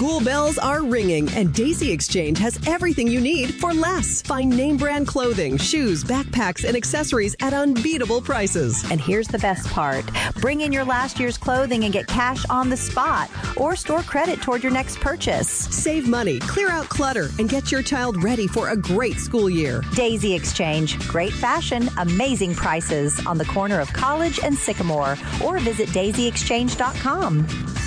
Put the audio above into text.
School bells are ringing, and Daisy Exchange has everything you need for less. Find name brand clothing, shoes, backpacks, and accessories at unbeatable prices. And here's the best part. Bring in your last year's clothing and get cash on the spot, or store credit toward your next purchase. Save money, clear out clutter, and get your child ready for a great school year. Daisy Exchange. Great fashion, amazing prices on the corner of College and Sycamore, or visit daisyexchange.com.